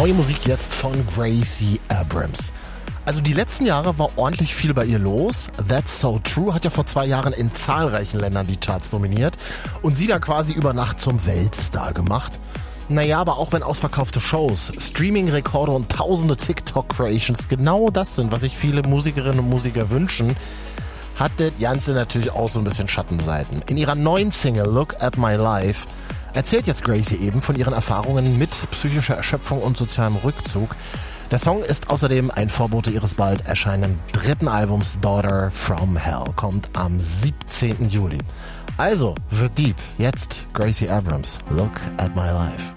Neue Musik jetzt von Gracie Abrams. Also die letzten Jahre war ordentlich viel bei ihr los. That's So True hat ja vor 2 Jahren in zahlreichen Ländern die Charts dominiert und sie dann quasi über Nacht zum Weltstar gemacht. Naja, aber auch wenn ausverkaufte Shows, Streaming-Rekorde und tausende TikTok-Creations genau das sind, was sich viele Musikerinnen und Musiker wünschen, hat das Ganze natürlich auch so ein bisschen Schattenseiten. In ihrer neuen Single Look at My Life erzählt jetzt Gracie eben von ihren Erfahrungen mit psychischer Erschöpfung und sozialem Rückzug. Der Song ist außerdem ein Vorbote ihres bald erscheinenden 3. Albums Daughter from Hell, kommt am 17. Juli. Also, wird deep. Jetzt Gracie Abrams, Look at My Life.